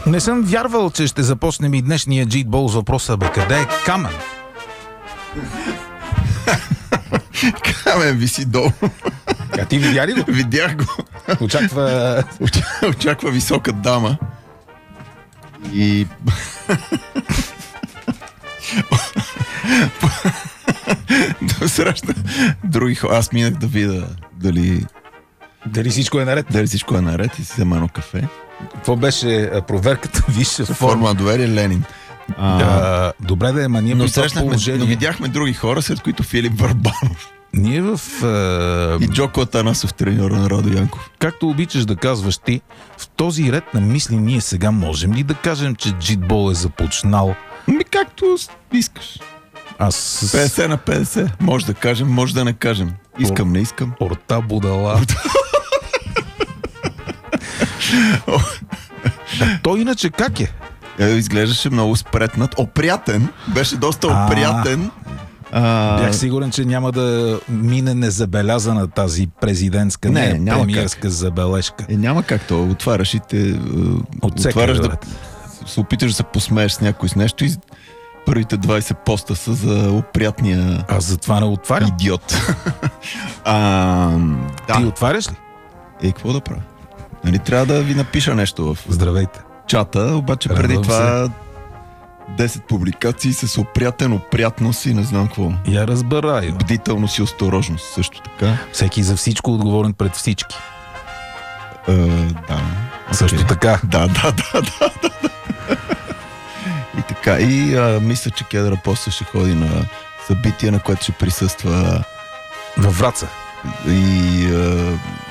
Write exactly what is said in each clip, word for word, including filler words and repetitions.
Не съм вярвал, че ще започнем и днешния джитбол с въпроса: бе, къде е Камен? Камен виси долу. А ти видя ли го? Видях го. Очаква... Очаква висока дама. И... да срещна други хора. Аз минах да видя дали... Дали всичко е наред? Дали всичко е наред и си взема едно кафе. Това беше проверката, виж, форма на доверие Ленин. А, а, добре да е, ма ние но при това срещнахме, положение... но видяхме други хора, след които Филип Върбанов. Ние в... А... И Джоко Атанасов, треньор на Радо Янков. Както обичаш да казваш ти, в този ред на мисли ние сега можем ли да кажем, че джитбол е започнал? Ми както искаш. Аз... петдесет на петдесет. Може да кажем, може да не кажем. Искам, не искам. Орта будала. Той иначе как е? Е, изглеждаше много спретнат. Опрятен. Беше доста А, опрятен. А... Бях сигурен, че няма да мине незабелязана тази президентска, не, не премиерска как. забележка. Е, няма как то. Отваряш и те... Отваряш да... се опиташ да се посмееш с някой с нещо и първите двайсет поста са за опрятния... Аз затова не отварям. Идиот. а, да. Ти отваряш ли? Е, какво да правя? Нали, трябва да ви напиша нещо в... Здравейте. Чата, обаче Радвам преди това се. десет публикации с опрятен, опрятност и не знам какво. Я разбирай. Бдителност и осторожност също така. Всеки за всичко отговорен пред всички. Е, да. Също Okay. така. Да, да, да, да, да. И така. И а, мисля, че Кедъра после ще ходи на събитие, на което ще присъства във Враца. И а,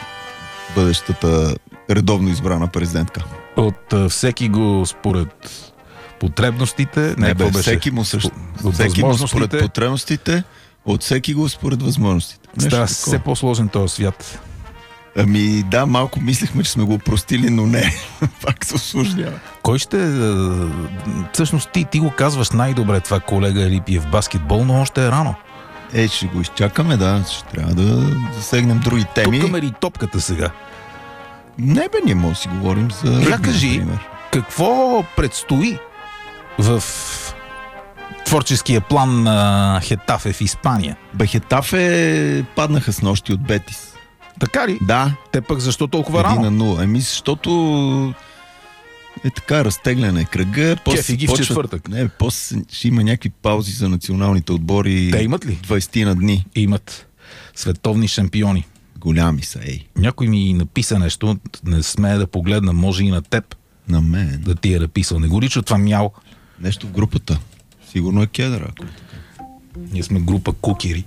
бъдещата редовно избрана президентка. От а, всеки го според потребностите, не, не бе, беше? всеки му също. От всеки му според потребностите, от всеки го според възможностите. Става все по-сложен този свят. Ами да, малко мислихме, че сме го опростили, но не. Пак се осложнява. Кой ще... Всъщност ти, ти го казваш най-добре това, колега Елипиев, баскетбол, но още е рано. Е, ще го изчакаме, да. Ще трябва да засегнем други теми. Тук мери топката сега. Не бе, ние може да си говорим за... Я кажи, например, какво предстои в творческия план на Хетафе в Испания? Бе, Хетафе паднаха с нощи от Бетис. Така ли? Да. Те пък защо толкова рано? Един на нула. Еми, защото е така, разтегляне е кръга. Кефи ги в четвъртък. Не, после ще има някакви паузи за националните отбори. Те имат ли? двайсет на дни. Имат. Световни шампиони. Голями са, ей. Някой ми написа нещо, не смея да погледна, може и на теб. На мен? Да ти е написал. Не го лича това мял. Нещо в групата. Сигурно е Кедър, ако така. Ние сме група кукери.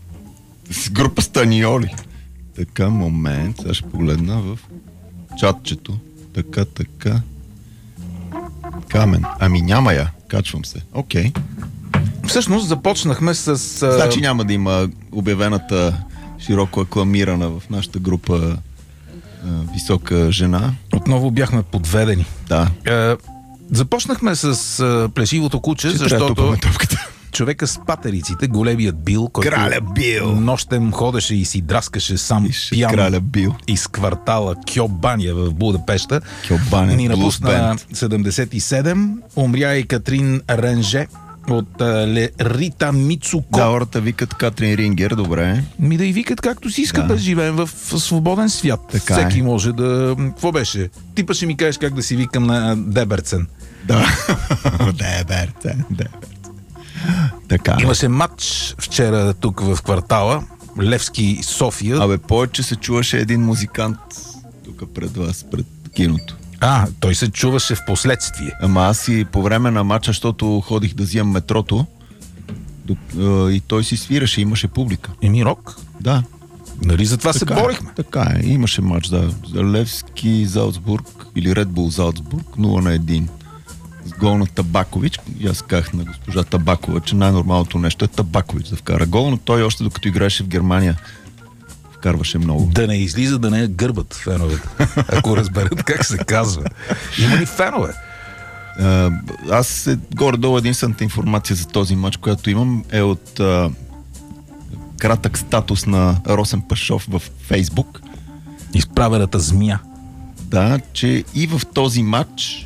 С група Станиоли. Така, момент. Сега ще погледна в чатчето. Така, така. Камен. Ами няма я. Качвам се. Окей. Okay. Всъщност започнахме с... А... Значи няма да има обявената широко акламирана в нашата група а, висока жена. Отново бяхме подведени. Да. А, започнахме с а, плешивото куче, Ще защото човека с патериците, големият Бил, който Краля Бил. нощем ходеше и си драскаше сам Ише, пиян Краля Бил. из квартала Кьобания в Будапеща. Кьобания, ни напусна седемдесет и седем. Умря и Катрин Ренже от а, Рита Мицуко. Да, хората викат Катрин Рингер, добре. Ми да и викат както си иска, да. Бе, живеем в, в свободен свят. Така Всеки е. може да... Какво беше? Ти па ще ми кажеш как да си викам на Деберцен. Да. Деберцен, Деберцен. Така. Имаше матч вчера тук в квартала. Левски, София. Абе, повече се чуваше един музикант тук пред вас, пред киното. А, той се чуваше в последствие. Ама аз и по време на матча, защото ходих да взимам метрото и той си свираше, имаше публика. Еми рок? Да. Нали за това така, се борихме? Така е, имаше матч, да. За Левски, Залцбург или Ред Бул Залцбург, нула на едно. С гол на Табакович. И аз казах на госпожа Табакова, че най-нормалното нещо е Табакович да вкара гол, но той още докато играеше в Германия вкарваше много. Да не излиза, да не е гърбат феновете. Ако разберат как се казва. Има ли фенове? А, аз е, горе-долу единствената информация за този матч, която имам, е от а, кратък статус на Росен Пашов в Фейсбук. Изправената змия. Да, че и в този матч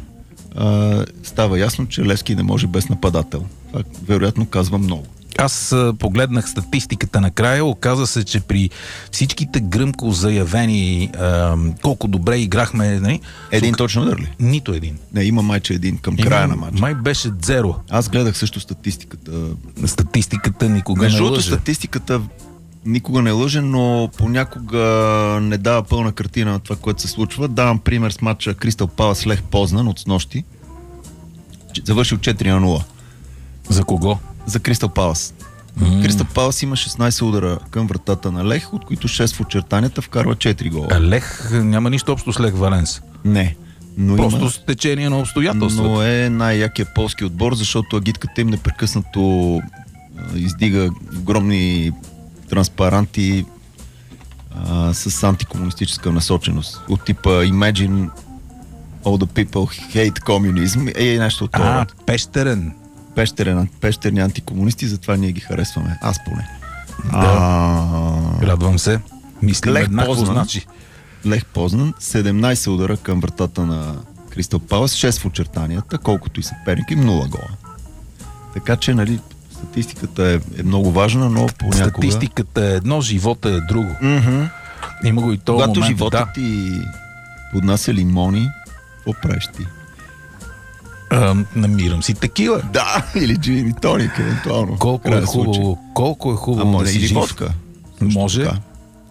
а, става ясно, че Левски не може без нападател. Това вероятно казва много. Аз а, погледнах статистиката накрая, оказа се, че при всичките гръмко заявени а, колко добре играхме... Не, Един сук... точно удар ли? Нито един. Не, има майче един към Има, края на матча. Май беше дзеро. Аз гледах също статистиката. Статистиката никога Между не другото, лъже. статистиката никога не лъже, но понякога не дава пълна картина на това, което се случва. Давам пример с матча Кристал Палас Лех Познан от снощи. Завършил четири на нула. За кого? За Кристал Палас. Mm. Кристал Палас има шестнайсет удара към вратата на Лех, от които шест в очертанията, вкарва четири гола. А Лех няма нищо общо с Лех Валенс. Не. Но Просто има... с течение на обстоятелствата. Но е най-якия полски отбор, защото агитката им непрекъснато а, издига огромни транспаранти а, с антикомунистическа насоченост. От типа Imagine all the people hate communism е нещо от това. А, пещерен. Пещерен, пещерни антикомунисти, затова ние ги харесваме. Аз поне. Да. А... Радвам се. Мислим Лех еднакво, Познан. значи. Лех Познан, седемнайсет удара към вратата на Кристал Палас, шест в очертанията, колкото и съперник им, нула гола. Така че, нали, статистиката е, е много важна, но понякога... Статистиката е едно, живота е друго. Mm-hmm. Има го и този Когато момент. живота Да. ти поднася лимони, какво правиш ти? А, намирам си текила. Да, или джин и тоник, евентуално. Колко е хубаво, колко е А хубаво може да си или жив. водка. Може. Така.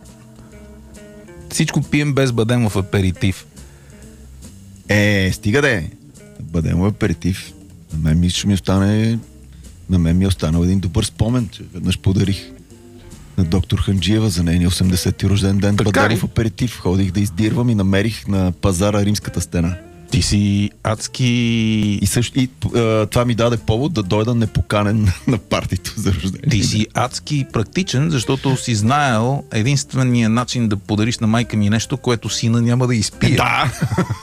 Всичко пием без бадемов аперитив. Е, стига де. Бъдем аперитив. На мен ми ще ми остане... На мен ми е останал един добър спомен, че веднъж подарих на доктор Ханджиева за нейния осемдесети рожден ден бадемов аперитив. Ходих да издирвам и намерих на пазара Римската стена. Ти си адски... И, също, и а, това ми даде повод да дойда непоканен на партито за рождение. Ти си адски практичен, защото си знаел единствения начин да подариш на майка ми нещо, което сина няма да изпие. Да!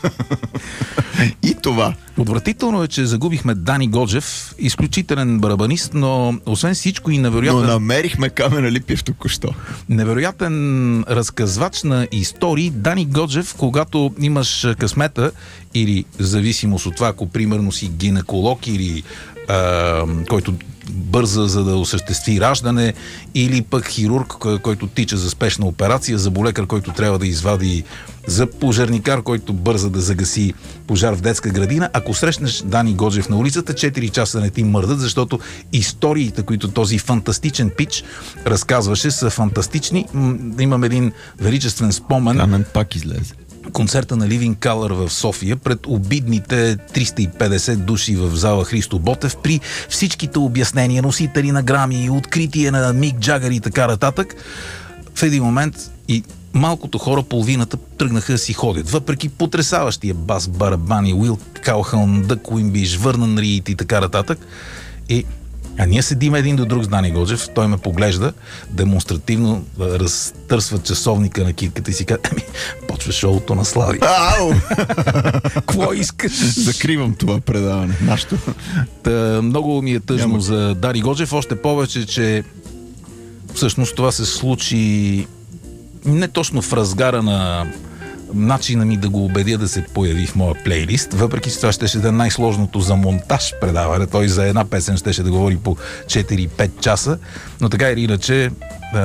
И това. Отвратително е, че загубихме Дани Годжев, изключителен барабанист, но освен всичко и невероятен... Но намерихме Камена Липиев току-що. Невероятен разказвач на истории. Дани Годжев, когато имаш късмета или зависимост от това, ако примерно си гинеколог или а, който бърза за да осъществи раждане, или пък хирург, който тича за спешна операция, за болекар, който трябва да извади, за пожарникар, който бърза да загаси пожар в детска градина. Ако срещнеш Дани Годжев на улицата, четири часа не ти мърдат, защото историите, които този фантастичен пич разказваше, са фантастични. Имам един величествен спомен. Камен пак излезе. Концерта на Living Color в София пред обидните триста и петдесет души в зала Христо Ботев, при всичките обяснения, носители на грами, откритие на Мик Джагър и така нататък. В един момент и малкото хора, половината, тръгнаха да си ходят. Въпреки потресаващия бас, барабани, Уил Калхълн, Дък Уимбиш, Върнан Рийт и така нататък. И а ние седим един до друг с Дани Годжев, той ме поглежда, демонстративно разтърсва часовника на китката и си казва: еми, почва шоуто на Слави. Ау! Какво искаш? Закривам това предаване. Нашето. Та, много ми е тъжно Няма. за Дани Годжев, още повече, че всъщност това се случи не точно в разгара на начина ми да го убедя да се появи в моя плейлист, въпреки че това ще да е най-сложното за монтаж предаване. Той за една песен ще да говори по четири-пет часа, но така или иначе е,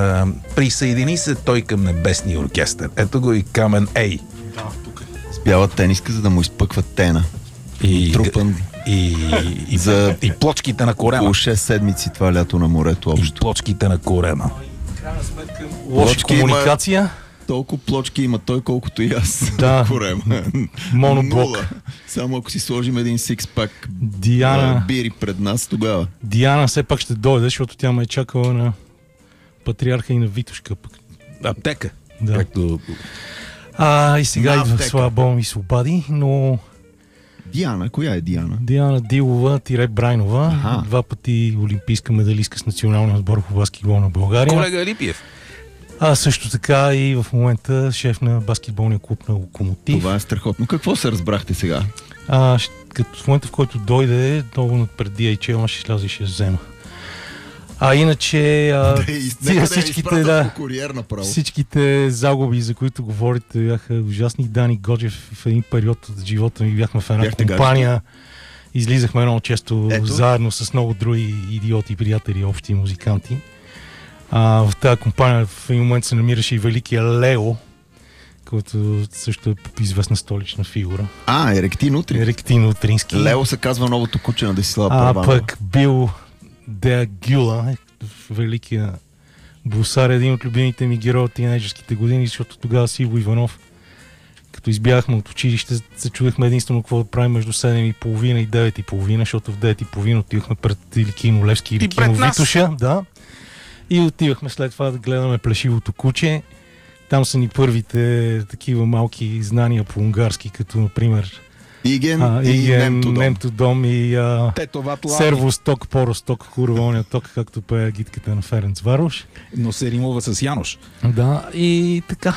присъедини се той към Небесния оркестър. Ето го и Камен Ей. Да, тук е. С бяла тениска, за да му изпъква тена. И, Трупан и, и, за и плочките на корема. около шест седмици това лято на морето И общо. плочките на корема. В крайна сметка, лоша Плочки има- комуникация. Толкова плочки има той, колкото и аз. Да. Корема. Моноблок. Нула. Само ако си сложим един сикспак Диана, бири пред нас, тогава. Диана все пак ще дойде, защото тя ме е чакала на Патриарха и на Витушка. Пък. Аптека. Да. Както... А, и сега На идва аптека. слава Богу ми се обади, но Диана, коя е Диана? Диана Дилова тире Брайнова, Аха. два пъти олимпийска медалистка с националния отбор по баскетбол на България. Колега Липиев. А също така и в момента шеф на баскетболния клуб на Локомотив. Това е страхотно. Какво се разбрахте сега? А, ще- като в момента, в който дойде, долу над пред Ди Ейч Ел, аз ще сляза и ще я взема. А иначе а, Да, и- нека да всичките, изпратят да, по куриер направо. всичките загуби, за които говорите, бяха ужасни. Дани Годжев в един период от живота ми бяхме в една Бяхте компания. Излизахме много често Ето. заедно с много други идиоти, приятели, общи музиканти. А, в тази компания в един момент се намираше и великия Лео, който също е известна столична фигура. А, Еректин утре. Еректин Утрински. Лео се казва новото куче на Десислава А Първанова. пък бил Деа Гюла, великия Бусар, един от любимите ми герои от тинейджерските години, защото тогава с Иво Иванов, като избягахме от училище, се чудехме единствено какво да правим между седем и половина и девет и половина, защото в девет и половина отивахме пред или кино Левски, или И пред кино нас. Витоша. Да. И отивахме след това да гледаме Плешивото куче. Там са ни първите такива малки знания по унгарски, като например Иген а, и Иген, Немтодом. Немтодом и а, Тетоват лави. Сервосток, Поросток, Курвоня ток, както пее гидката на Ференц Варош. Но се римува с Янош. Да, и така.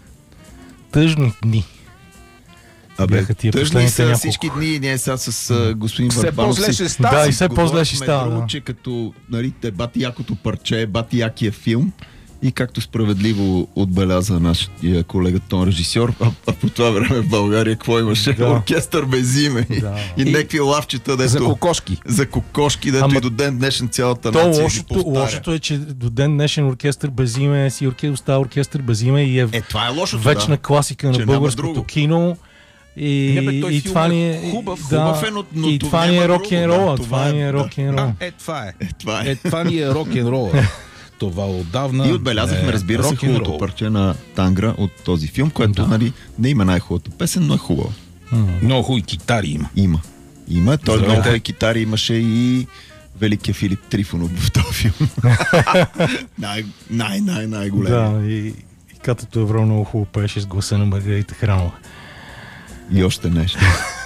Тъжни дни. Абе, Бяха тия тъжни последните са няколко. всички дни. Ние сега с а, господин Все Върбанов по-зле си ще става. Да, и все по-зле ще говорихме става. друго, Да. че като нали, те бати якото парче, бати якия филм и както справедливо отбеляза нашия колега тон режисьор, а, а по това време в България какво имаше? Да. Оркестър без име Да. и, и някакви лавчета, дето, За кокошки. за кокошки, дето Ама и до ден днешен цялата То нация ги лошото, повтаря. лошото е, че до ден днешен оркестър без име си оркестър, остава оркестър без име и е, Е, това е лошото, вечна да. класика Че на няма българското друго. кино. И, Не, бе, той и филм това е ни е... хубав, да, хубав е, но- но и то това ни няма е друго, рок-н-рола. да, Това това ни е, е да. рок-н-рол. А, е, това е. Е, това е. Е, това ни е рок-н-рола. Това отдавна. И отбелязахме, е разбира се, рок-н-рол. хубавото парче на Тангра от този филм, което, Да. нали, не има най-хубавата песен, но е хубава. Много хубави китари има. Има. Има. Той Здравейте. много хубави китари имаше и великия Филип Трифонов в този филм. най, най, най, най-големи. Да, и, и Катето Евро много хубаво пееше с гласа на Маргарита Храмова. И още нещо.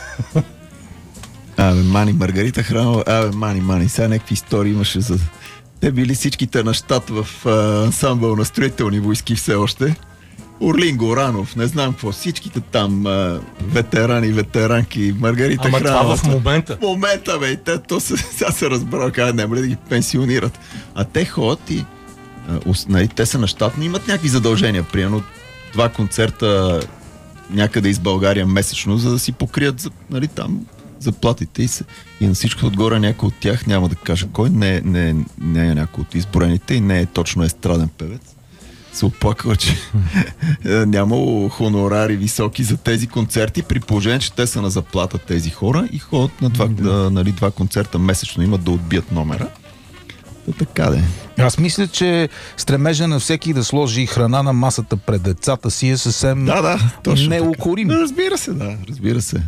Абе, Мани, Маргарита Храмова, абе, Мани, Мани, сега някакви истории имаше за... Те били всичките на щат в а, ансамбъл на строителни войски все още. Орлин Горанов, не знам какво, всичките там а, ветерани, ветеранки, Маргарита Ама Храмова. това в момента. В момента, бе, и те, то се, сега се разбрал, как няма ли да ги пенсионират. А те ходят и а, ус- нали, те са на щат, но имат някакви задължения. Примерно два концерта някъде из България месечно, за да си покрият за, нали, там заплатите и, се, и на всичко отгоре някой от тях, няма да кажа кой, не, не, не е някой от изброените и не е точно естраден певец. Се оплаква, че нямало хонорари високи за тези концерти, при положение, че те са на заплата тези хора и ходят на два, да. нали, два концерта месечно, имат да отбият номера. Да, така да е. Аз мисля, че стремежа на всеки да сложи храна на масата пред децата си е съвсем Да, да, точно така. неукорим. Разбира се, да, разбира се.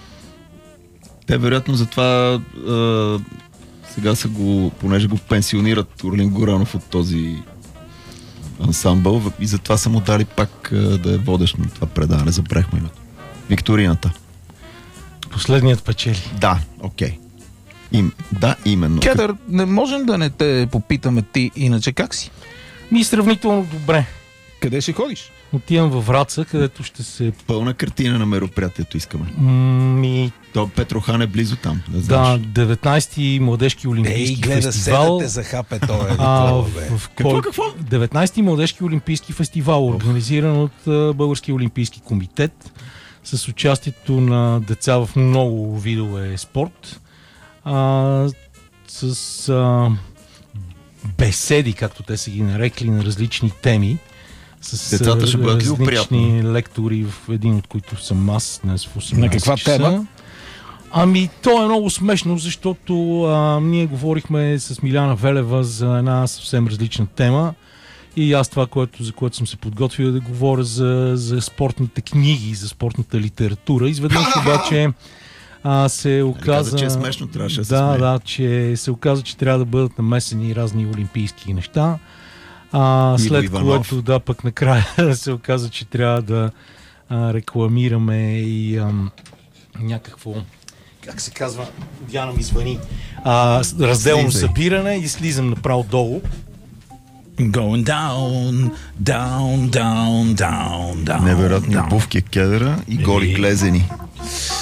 Те вероятно затова а, сега са го, понеже го пенсионират Орлин Горанов от този ансамбъл и затова са му дали пак а, да е водещ на това предаване. Забрахме името. Викторината. Последният печели. Да, окей. Им, да, именно. Кедър, не можем да не те попитаме ти, иначе как си? Ми сравнително добре. Къде ще ходиш? Отивам във Враца, където ще се... Пълна картина на мероприятието искаме. Ми, То Петрохан е близо там. Да, да, знаеш. деветнайсети младежки олимпийски фестивал. за хапе, той е А, такова, в, бе. в Какво, кой... какво? деветнайсети младежки олимпийски фестивал, организиран от а, Българския олимпийски комитет, с участието на деца в много видове спорт, а, с а, беседи, както те са ги нарекли, на различни теми. С Децата ще бъдат ли различни приятни? лектори, в един от които съм аз днес в осемнайсет На каква часа. тема? Ами, то е много смешно, защото а, ние говорихме с Миляна Велева за една съвсем различна тема и аз това, което, за което съм се подготвил, е да говоря за, за спортните книги, за спортната литература. Изведнъж обаче а, се оказа... каза, че е смешно, трябваше да се Да, смее. да, че се оказа, че трябва да бъдат намесени разни олимпийски неща. А, Иво след Иванов. което, да, пък накрая се оказа, че трябва да а, рекламираме и ам, някакво, как се казва, Диана ми звъни, а, с- разделно Слизай. събиране и слизам направо долу. Going down, down, down, down, down. Невероятни down. обувки, кедъра и голи Еми. глезени.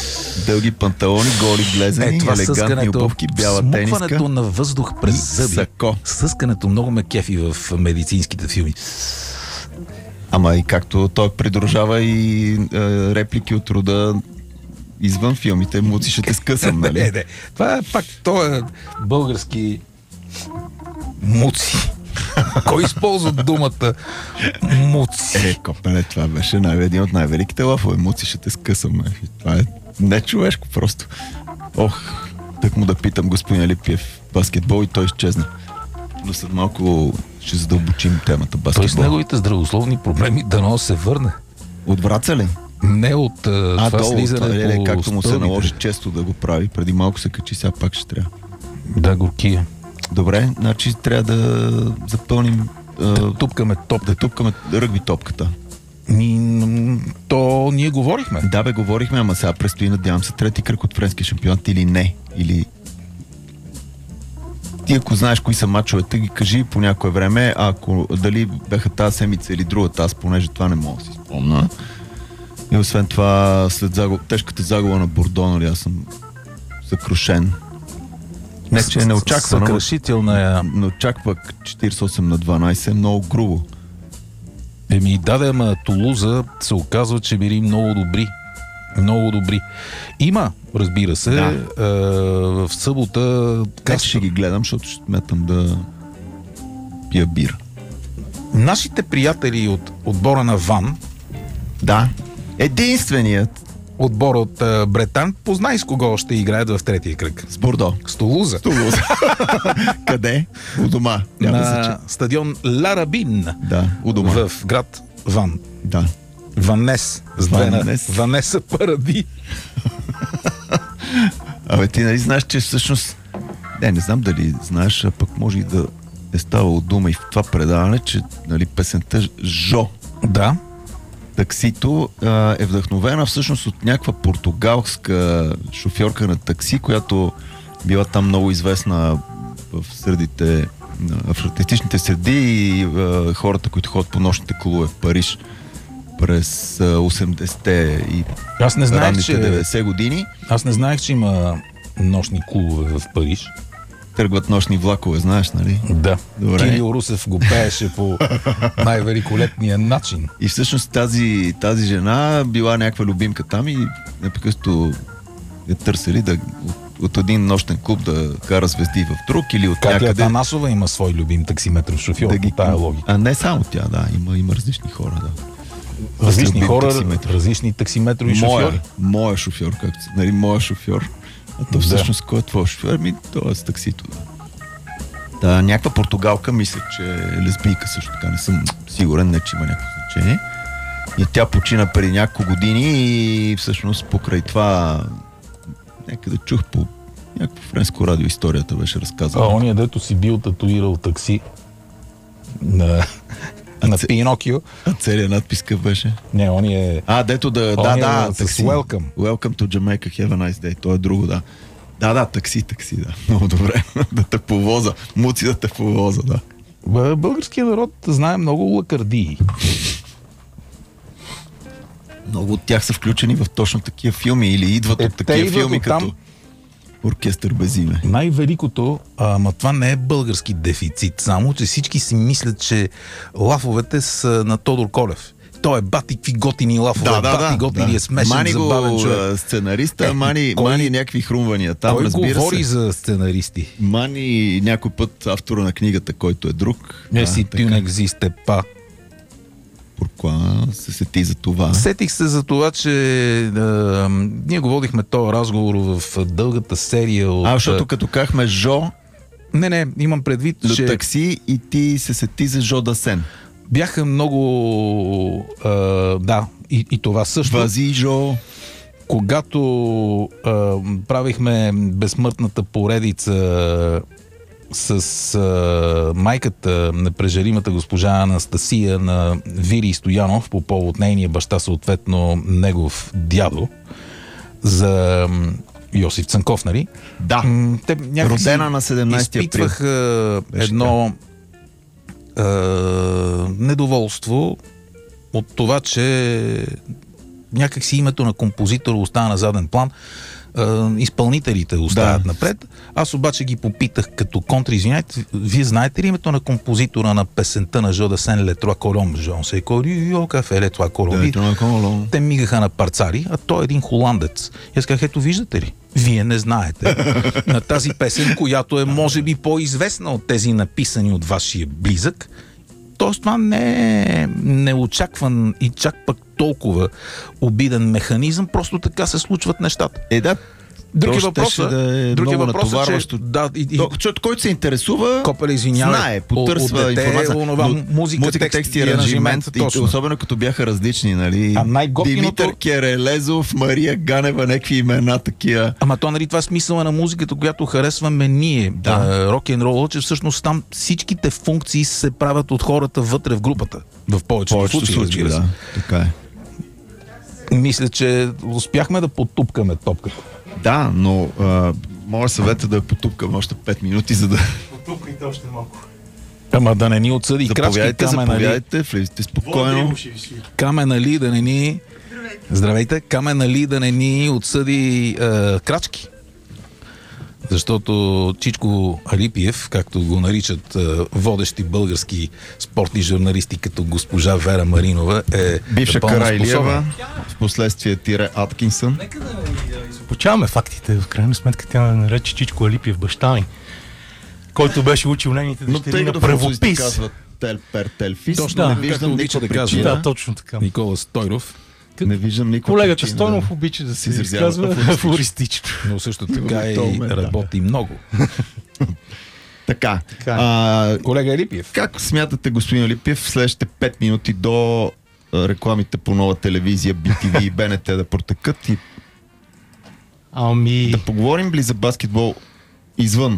Дълги панталони, голи глезени, Е, това елегантни съскането, обувки, бяла смукването тениска на въздух през и зъби. сако. Съскането много ме кефи в медицинските филми. Ама и както той придружава и е, реплики от рода извън филмите, муци ще те скъсам, нали? Не, не. Това е пак, той е български муци. Кой използва думата муци? Е, копеле, това беше най- един от най-великите лафове. Муци ще те скъсам. Нали? Това е не човешко просто. Ох, так му да питам господин Алипиев баскетбол и той изчезна. Но след малко ще задълбочим темата баскетбол. Той с неговите здравословни проблеми дано се върне. От Враца ли? Не от а, А, това долу, слизане е, по както му се стълбите. наложи често да го прави. Преди малко се качи, сега пак ще трябва. Да, горкия. Добре, значи трябва да запълним а, Тупкаме топ. да тупкаме ръгби топката. Ми, то ние говорихме. Да, бе, говорихме, ама сега предстои, надявам се, трети кръг от френския шампионат или не. Или... Ти, ако знаеш кои са мачовете, ги кажи по някое време, а ако дали бяха тази седмица или другата, аз понеже това не мога да си спомня. И освен това, след загуб... тежката загуба на Бордо, нали, аз съм съкрушен. Не, че е неочаквано. Съкрушителна е. Но чак пък четиридесет и осем на дванадесет е много грубо. Еми, даде, ама Тулуза се оказва, че били много добри. Много добри. Има, разбира се, Да. е, в събота... Как ще ги гледам, защото ще сметам да пия бира. Нашите приятели от отбора на Ван, Да. Единственият отбора от е, Бретан, познай с кого ще играят в третия кръг. с Бордо. С Тулуза. Тулуза. Къде? У дома. Няма да се На стадион Ларабин Да, у дома. в град Ван. Да. Ванес. С две на Ванес. Ванеса Паради. Абе, ти нали знаеш, че всъщност... Не, не знам дали знаеш, а пък може и да е ставало дума и в това предаване, че нали, песента Жо, Да. таксито, а, е вдъхновена всъщност от някаква португалска шофьорка на такси, която била там много известна в средите, в артистичните среди и а, хората, които ходят по нощните клубове в Париж през а, осемдесетте и Аз не знаех, ранните че... деветдесет години. Аз не знаех, че има нощни клубове в Париж. Тръгват нощни влакове, знаеш, нали? Да. Добре. Кирил Русев го пееше по най-великолепния начин. И всъщност тази, тази жена била някаква любимка там и непрекъснато я търсили да, от, от един нощен клуб да кара звезди в друг или от Катя някъде Атанасова има свой любим таксиметров шофьор да ги... по тая логика. А не само тя, да, има, има различни хора, да. Различни любим хора, таксиметров. различни таксиметрови шофьори. Моя, моя шофьор, както се нали, моя шофьор. А то Да. всъщност кой е твой шофьор? Ми, това е с таксито, да. Да, някаква португалка, мисля, че е лесбийка също така, не съм сигурен, не че има някакво значение. И тя почина преди няколко години и всъщност покрай това някъде чух по някакво френско радио историята беше А разказана. ония, дето си бил татуирал такси на, на ц- Пинокио. А целият надпис какъв беше? Не, он е... А, дето да, да, Он е да, с такси. welcome. Welcome to Jamaica, have a nice day. То е друго, да. Да, да, такси, такси, да. Много добре. Да те повоза. Муци да те повоза, да. Б- Българският народ знае много лакардии. Много от тях са включени в точно такива филми или идват Е, от те такива идват филми, оттам. като Оркестър без име. Най-великото, ама това не е български дефицит, само че всички си мислят, че лафовете са на Тодор Колев. Той е бати какви готини лафове, Да, да, бати да. готини да. е смешен, мани забавен го човек. а, сценариста, Е, мани, кой- мани някакви хрумвания. Там, Той разбира говори се. за сценаристи. Мани някой път автора на книгата, който е друг. Не А, си така. пю не екзисте па. Pourquoi се сети за това? Сетих се за това, че е, ние го водихме този разговор в дългата серия от... А, защото като казахме Жо, Не, не, имам предвид, до че такси и ти се сети за Жо Дасен. бяха много... А, да, и, и това също. Вази Жо. Когато а, правихме безсмъртната поредица с а, майката на прежалимата госпожа Анастасия на Вили Стоянов по повод нейния баща, съответно негов дядо, за м, Йосиф Цанков, нали? Да. М, Те някакси Родена на седемнадесети април. изпитваха едно а, недоволство от това, че някак си името на композитора остава на заден план, изпълнителите остават да. напред. Аз обаче ги попитах като контра, извиняйте, вие знаете ли името на композитора на песента на Жо Дасен Ле Троа Колом? Жон се Корио, кафе Ле Троа Колом. Те мигаха на парцари, а той е един холандец. И аз казах, ето виждате ли? Вие не знаете на тази песен, която е може би по-известна от тези написани от вашия близък. Тоест това не е неочакван и чак пък толкова обиден механизъм, просто така се случват нещата. Е, да. Други въпроса, да е други много въпроса, натоварващо. че, да, и, и, Човек, който се интересува, Копеле, извинявай, знае, потърсва от дете, информация. онова, Но, музика, музика, текст, текст и аранжимент, и, особено като бяха различни, нали? А най-готиното... Димитър Керелезов, Мария Ганева, някакви имена такива. Ама то, нали, това е смисъла на музиката, която харесваме ние, да. рок-н-рол, че всъщност там всичките функции се правят от хората вътре в групата. В повечето, повечето случаи, случаи да. Така е. Мисля, че успяхме да потупкаме топката. Да, но а, моя съвет е да я потупкам още пет минути, за да... Потупкайте още малко. Ама да не ни отсъди крачки, заповядайте, Камен, заповядайте, влизайте спокойно. Камен, нали, да не ни... Здравейте, Камен, нали, да не ни отсъди е, крачки. Защото Чичко Алипиев, както го наричат е, водещи български спортни журналисти, като госпожа Вера Маринова, е бивша Карайлиева, в последствие Тире Аткинсън. Нека да изопочаваме фактите. В крайна сметка тя нарече Чичко Алипиев баща ми, който беше учил нейните дъщери на правопис. Казват Телпер Телфис. Точно, да, не не виждам никаква да причина. Да, точно така. Никола Стойров. Не виждам никаква Колегата причина. Стойнов да. обича да се изразява изказва афористично. Но също така и работи много. Така. така. А, Колега Алипиев. Как смятате, господин Алипиев, в следващите пет минути до рекламите по нова телевизия, Би Ти Ви и Б Н Т да протекат и ами... да поговорим ли за баскетбол извън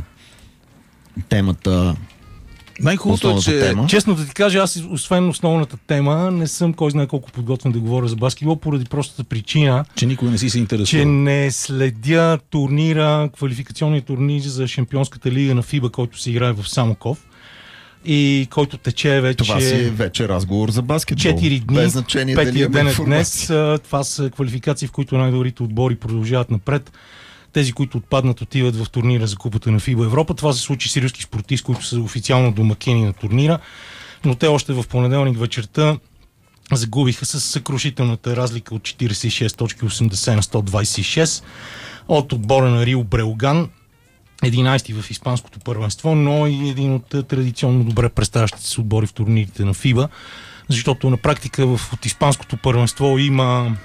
темата? Най-хубавото е, че... Тема. Честно да ти кажа, аз освен основната тема, не съм кой знае колко подготвен да говоря за баскетбол, поради простата причина, че никой не си се интересува. Че не следя турнира, квалификационния турнир за Шампионската лига на ФИБА, който се играе в Самоков и който тече вече... Това си е вече разговор за баскетбол. четири дни, без значение дали има ден информация. днес. Това са квалификации, в които най-добрите отбори продължават напред. Тези, които отпаднат, отиват в турнира за Купата на ФИБА Европа. Това се случи с римски спортисти, които са официално домакини на турнира, но те още в понеделник вечерта загубиха с съкрушителната разлика от четиридесет и шест точки осемдесет на сто двадесет и шест от отбора на Рио Бреоган, единадесети в испанското първенство, но и един от традиционно добре представящите се отбори в турнирите на ФИБА, защото на практика в, от испанското първенство има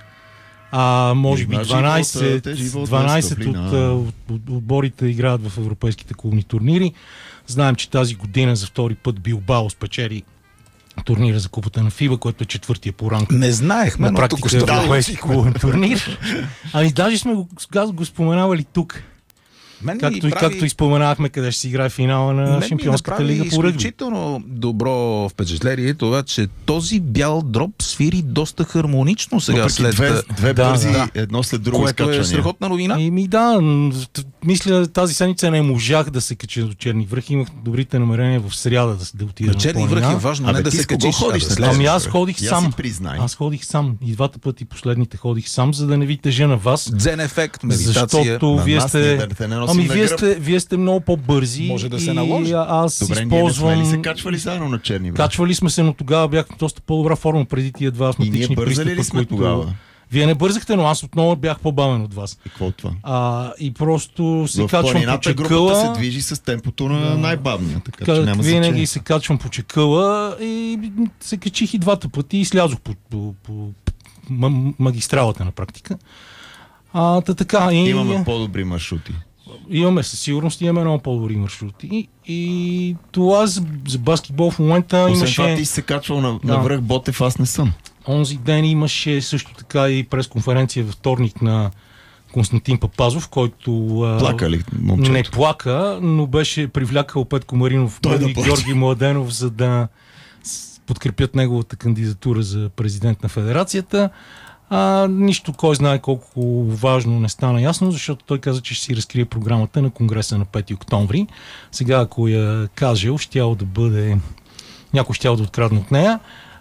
а, може би дванадесет, дванадесет от, от, от отборите играят в европейските клубни турнири. Знаем, че тази година за втори път Билбао спечели турнира за Купата на ФИБА, който е четвъртия по ранг. Не знаехме, на но практика тук европейски клубен турнир. Ами даже сме го, го споменавали тук. Както, прави... както изпоменахме къде ще си играе финала на Шампионската лига по ръгби. Изключително добро впечатление това, че този бял дроб свири доста хармонично сега. Въпреки след две, две да, бързи, да. едно след друго което изкачване. Е страхотна новина. И ми да, мисля тази седмица не можах да се кача до Черни връх. Имах добрите намерения в сряда да, да отида на Черни връх е важно, а не да се качиш. Ходиш, да ами аз ходих сам. Аз ходих сам. И двата пъти последните ходих сам, за да не ви тежа на вас. Дзен ефект, медитация. Защото на вие сте... Ами вие сте, вие сте много по-бързи. Може да се наложи. Аз Добре, използвам... ние не сме ли се качвали заедно на Черни връх? Качвали сме се, но тогава бях в доста по-добра форма преди тия два астматични пристъпа, които... Тогава? Вие не бързахте, но аз отново бях по-бавен от вас. И какво това? А, и просто се в качвам по чекъла. Групата се движи с темпото на най-бавния. Така, Как, че няма винаги значение. се качвам по чекъла и се качих и двата пъти и слязох по, по, по, по магистралата на практика. А, та така, и... Имаме по-добри маршрути. Имаме, със сигурност имаме много по-добри маршрути. И, и това за, за баскетбол в момента Освен имаше... това ти се качвал на, да. на връх Ботев, аз не съм. Онзи ден имаше също така и пресконференция във вторник на Константин Папазов, който плака ли, момчето? Не плака, но беше привлякал Петко Маринов Той и да Георги Младенов, за да подкрепят неговата кандидатура за президент на федерацията. А, нищо, кой знае колко важно не стана ясно, защото той каза, че ще си разкрие програмата на Конгреса на пети октомври. Сега, ако я кажел, щял да бъде... някой щял да открадне от нея.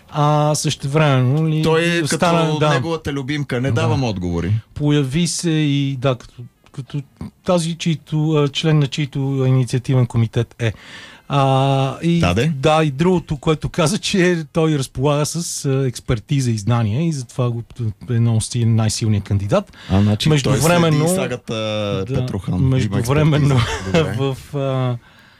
А същевременно ли... Той е стана, като да, неговата любимка. Не давам Да. отговори. появи се и да, като, като тази, чийто, а, член на чийто инициативен комитет е. А, и, Да, де? да, и другото, което каза, че той разполага с а, експертиза и знания и затова го е много си- най-силният кандидат. А, значи Междувременно- той следи сагата Да, Петрохан. междувременно Има експертиза. Добре. в а,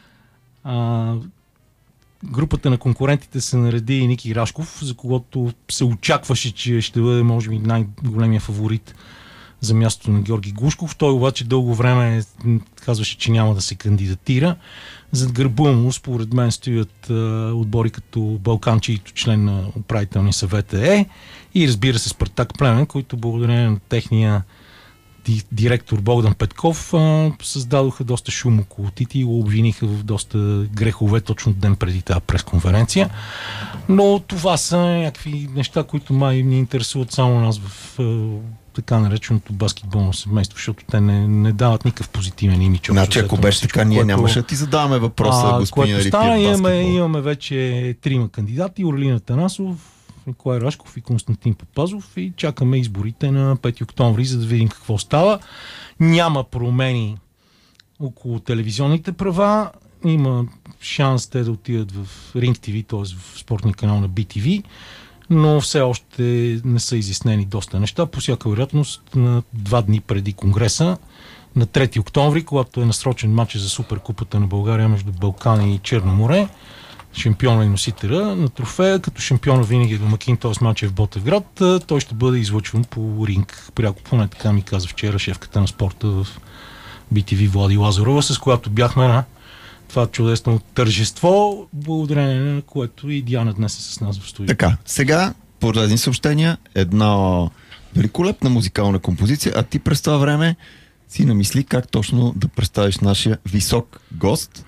а, групата на конкурентите се нареди и Ники Рашков, за когото се очакваше, че ще бъде може би най-големия фаворит за мястото на Георги Глушков. Той обаче дълго време м, казваше, че няма да се кандидатира. Зад гърба му, според мен, стоят а, отбори като Балкан, чийто член на управителния съвет е, и разбира се Спартак Плевен, които благодарение на техния ди- директор Богдан Петков а, създадоха доста шум около Тити и го обвиниха в доста грехове точно ден преди тази пресконференция. Но това са някакви неща, които май ни интересуват само нас в а, така нареченото баскетболно семейство, защото те не, не дават никакъв позитивен имидж. Значи, ако беше така, ние нямаше да ти задаваме въпроса, а, господин което стана, Рипиев, имаме, баскетбол. имаме вече трима кандидати: Орлин Танасов, Николай Рашков и Константин Папазов, и чакаме изборите на пети октомври, за да видим какво става. Няма промени около телевизионните права. Има шанс те да отидат в Ринг ТВ, т.е. в спортния канал на Би Ти Ви, но все още не са изяснени доста неща. По всяка вероятност на два дни преди Конгреса, на трети октомври, когато е насрочен матч за Суперкупата на България между Балкани и Черно море, шампиона и носителя на трофея, като шампиона винаги е домакин, т.е. матч е в Ботевград, той ще бъде излъчван по ринг. Пряко, поне така ми каза вчера шефката на спорта в Би Ти Ви Влади Лазарова, с която бяхме на това чудесно тържество, благодарение на което и Диана днес е с нас в студио. Така, сега поредни съобщения, една великолепна музикална композиция, а ти през това време си намисли как точно да представиш нашия висок гост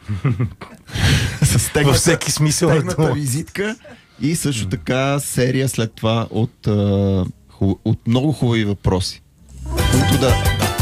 с Във тегната, всеки смисъл на тегната дума. визитка и също така серия след това от, а, хуб, от много хубави въпроси, които да...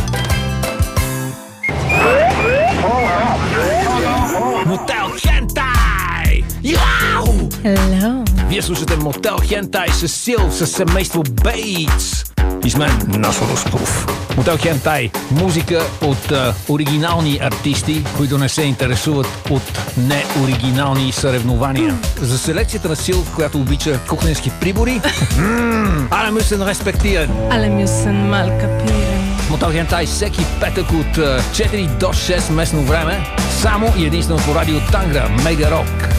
Мотел Хентай! Яу! Hello. Вие слушате Мотел Хентай с Сил, с семейство Бейтс. И с мен Насо Русков. Мотел Хентай. Музика от а, оригинални артисти, които не се интересуват от неоригинални съревнования. За селекцията на Сил, която обича кухненски прибори, але мюсен респектиран. Alle müssen mal kapieren. Мотел Хентай всеки петък от а, четири до шест местно време, само и единствено по радио Тангра, Мега Рок.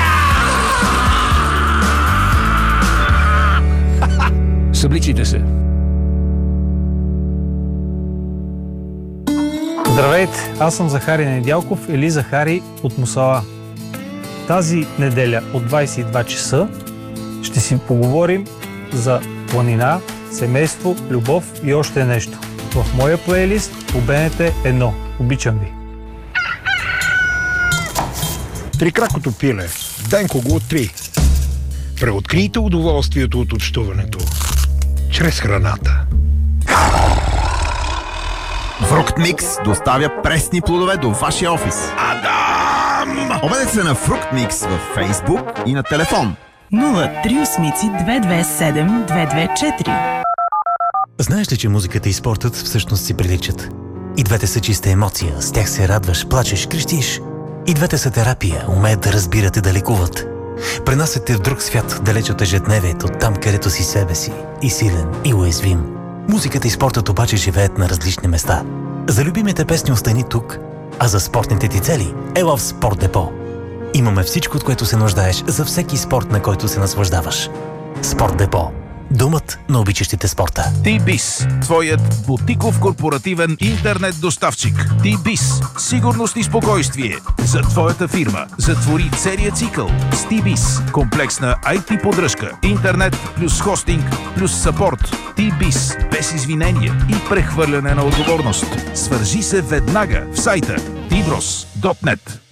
Събличайте се! Здравейте, аз съм Захари Недялков или Захари от Мусала. Тази неделя от двайсет и два часа ще си поговорим за планина, семейство, любов и още нещо. В моя плейлист по Б Н Т едно. Обичам ви! Трикракото пиле. Денко го три. Преоткрийте удоволствието от общуването. Чрез храната. Фруктмикс доставя пресни плодове до вашия офис. Адам! Обадете се на Фруктмикс във Фейсбук и на телефон. нула три осмици две две седем две две четири. Знаеш ли, че музиката и спортът всъщност си приличат? И двете са чиста емоция, с тях се радваш, плачеш, крещиш. И двете са терапия, умеят да разбират и да лекуват. Пренасят те в друг свят, далеч от ежедневието, там където си себе си, и силен, и уязвим. Музиката и спортът обаче живеят на различни места. За любимите песни остани тук, а за спортните ти цели ела в Спорт Депо. Имаме всичко, от което се нуждаеш за всеки спорт, на който се наслаждаваш. Спорт Депо. Думът на обичащите спорта. Ти-Биз, твоят бутиков корпоративен интернет доставчик. Ти-Биз, сигурност и спокойствие за твоята фирма. Затвори целия цикъл с Ти-Биз. Комплексна ай ти поддръжка, интернет плюс хостинг плюс съпорт. Ти-Биз, без извинения и прехвърляне на отговорност. Свържи се веднага в сайта ти брос точка нет.